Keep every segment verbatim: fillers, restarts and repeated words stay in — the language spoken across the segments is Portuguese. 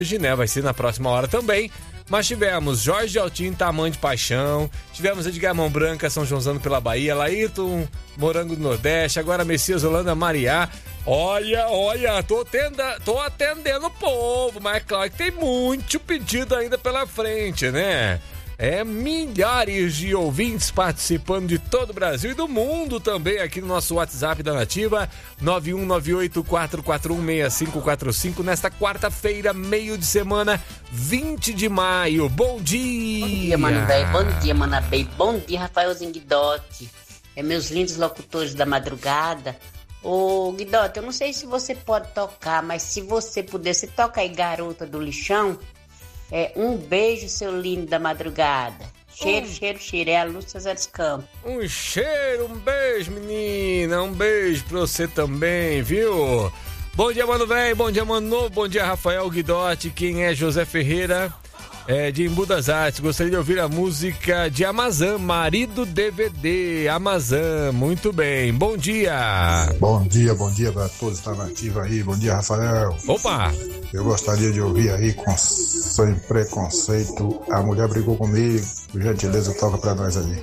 hoje, né? Vai ser na próxima hora também. Mas tivemos Jorge Altim, Tamanho de Paixão. Tivemos Edgar Mão Branca, São Joãozano pela Bahia. Laírton, Morango do Nordeste. Agora Messias, Holanda, Mariá. Olha, olha, tô, tenda, tô atendendo o povo. Mas é claro que tem muito pedido ainda pela frente, né? É, milhares de ouvintes participando de todo o Brasil e do mundo também aqui no nosso WhatsApp da Nativa, nove um nove oito quatro quatro um seis cinco quatro cinco, nesta quarta-feira, meio de semana, vinte de maio. Bom dia! Bom dia, Mano Véi, bom dia, Mana Bey, bom dia, Rafaelzinho Guidotti, é, meus lindos locutores da madrugada. Ô, Guidotti, eu não sei se você pode tocar, mas se você puder, você toca aí Garota do Lixão. É, um beijo, seu lindo da madrugada. Cheiro, um... cheiro, cheiro. É a Lúcia Zé dos Campos. Um cheiro, um beijo, menina. Um beijo pra você também, viu? Bom dia, Mano Velho. Bom dia, Mano Novo. Bom dia, Rafael Guidotti. Quem é José Ferreira? É, de Embu das Artes. Gostaria de ouvir a música de Amazã, Marido D V D. Amazã, muito bem. Bom dia. Bom dia, bom dia pra todos que estão nativos aí. Bom dia, Rafael. Opa! Eu gostaria de ouvir aí, com Sem Preconceito, A Mulher Brigou Comigo. Por gentileza, toca pra nós aí.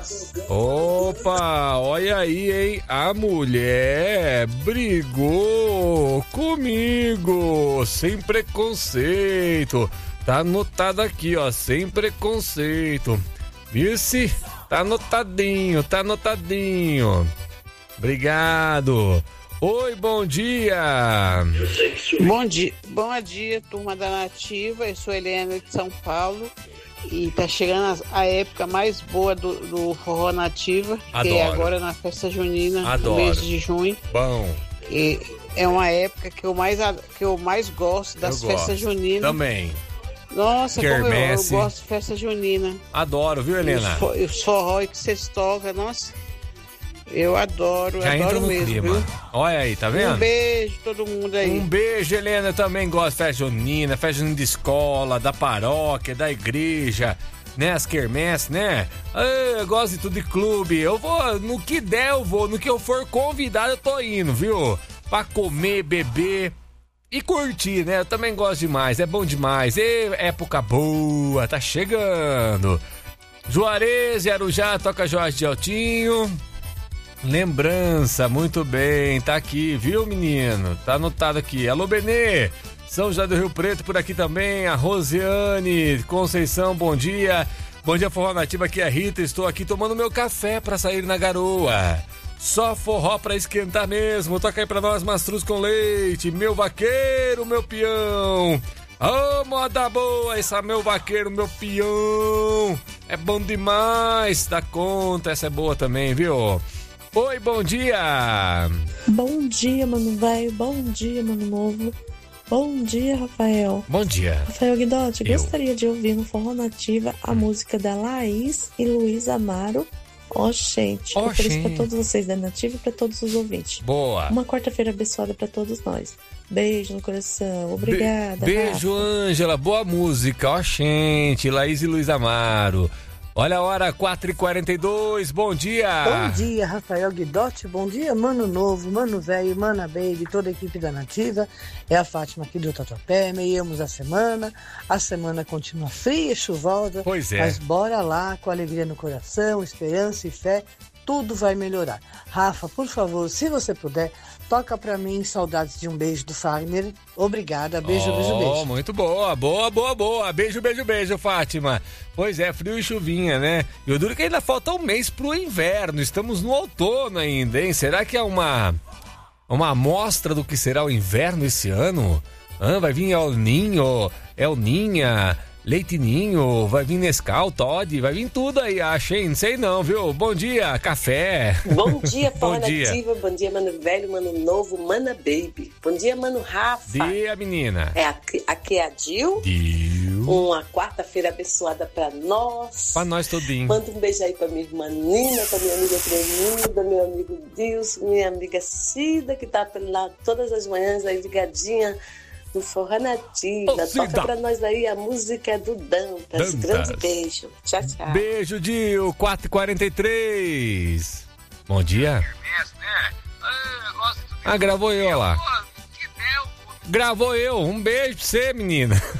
Opa, olha aí, hein? A mulher brigou comigo. Sem preconceito. Tá anotado aqui, ó, sem preconceito. Viu-se? Tá anotadinho, tá anotadinho. Obrigado. Oi, bom dia. Bom dia, bom dia, turma da Nativa. Eu sou Helena de São Paulo e tá chegando a, a época mais boa do, do forró Nativa, Adoro. que é agora na festa junina, Adoro. no mês de junho. Bom. E é uma época que eu mais, que eu mais gosto das eu festas gosto. juninas. Também. Nossa, como eu, eu Quermesse. gosto de festa junina. Adoro, viu, Helena? E os forró que vocês tocam, nossa, eu adoro, Já entra adoro no mesmo, clima. viu? Olha aí, tá vendo? Um beijo todo mundo aí. Um beijo, Helena. Eu também gosto de festa junina, festa junina de escola, da paróquia, da igreja, né? As quermesses, né? Ah, eu gosto de tudo de clube. Eu vou, no que der eu vou, no que eu for convidado eu tô indo, viu? Pra comer, beber e curtir, né? Eu também gosto demais, é bom demais. E época boa, tá chegando. Juarez e Arujá, toca Jorge de Altinho. Lembrança, muito bem, tá aqui, viu, menino? Tá anotado aqui. Alô, Benê, São José do Rio Preto por aqui também. A Rosiane Conceição, bom dia. Bom dia, Forró Nativa, aqui é a Rita. Estou aqui tomando meu café pra sair na garoa. Só forró pra esquentar mesmo. Toca aí pra nós, Mastruz com leite. Meu vaqueiro, meu peão. Ô, oh, moda boa, essa meu vaqueiro, meu peão. É bom demais, dá conta, essa é boa também, viu? Oi, bom dia. Bom dia, Mano Velho. Bom dia, Mano Novo. Bom dia, Rafael. Bom dia. Rafael Guidotti, Eu. gostaria de ouvir no Forró Nativa a música da Laís e Luiz Amaro. Ó, gente. Ó, Ofereço gente. pra todos vocês da Nativa e pra todos os ouvintes. Boa. Uma quarta-feira abençoada pra todos nós. Beijo no coração. Obrigada. Be- beijo, Rafa. Ângela. Boa música. Ó, gente. Laís e Luiz Amaro. Olha a hora, quatro e quarenta e dois. Bom dia. Bom dia, Rafael Guidotti. Bom dia, Mano Novo, Mano Velho, Mana Baby, toda a equipe da Nativa. É a Fátima aqui do Tatuapé. Meiamos a semana. A semana continua fria, chuvosa. Pois é. Mas bora lá, com alegria no coração, esperança e fé. Tudo vai melhorar. Rafa, por favor, se você puder, toca pra mim Saudades de um Beijo do Fagner. Obrigada. Beijo, oh, beijo, beijo. Muito boa, boa, boa, boa. Beijo, beijo, beijo, Fátima. Pois é, frio e chuvinha, né? E o duro é que ainda falta um mês pro inverno. Estamos no outono ainda, hein? Será que é uma, uma amostra do que será o inverno esse ano? Ah, vai vir El Ninho, El Ninha, Leite Ninho, vai vir Nescau, Todd, vai vir tudo aí, achei, não sei não, viu? Bom dia, café. Bom dia, Forró Bom dia. Nativa, bom dia, Mano Velho, Mano Novo, Mana Baby. Bom dia, Mano Rafa. Dia, menina. É, aqui, aqui é a Dil. Dil. Uma quarta-feira abençoada pra nós. Pra nós todinho. Manda um beijo aí pra minha irmã Nina, pra minha amiga Tremida, meu amigo Dilson, minha amiga Cida, que tá lá todas as manhãs aí ligadinha no Forró Nativa. Ô, Cida. Toca pra nós aí, a música é do Dantas. Dantas. Grande beijo. Tchau, tchau. Beijo, Dil, quatro e quarenta e três. Bom dia. Ah, gravou eu lá. Gravou eu. Um beijo pra você, menina.